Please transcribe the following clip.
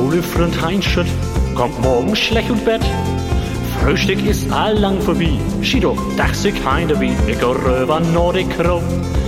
Ole Freund Heinschütt kommt morgen schlecht und Bett. Frühstück ist allang vorbei. Schido, dach sich heim dabei. Ich geh rüber Nordic Crow.